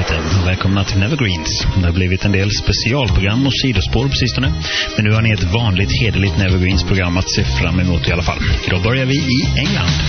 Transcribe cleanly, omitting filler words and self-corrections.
lite. Välkomna till Nevergreens. Det har blivit en del specialprogram och sidospår på sistone. Men nu har ni ett vanligt hederligt Nevergreens-program att se fram emot i alla fall. Då börjar vi i England.